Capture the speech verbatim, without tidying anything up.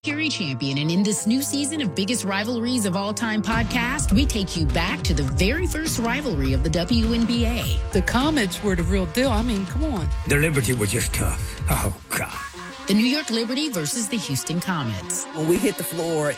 Gary Champion, and in this new season of Biggest Rivalries of All Time podcast, we take you back to the very first rivalry of the W N B A. The Comets were the real deal. I mean, come on. The Liberty were just tough. Oh, God. The New York Liberty versus the Houston Comets. When we hit the floor,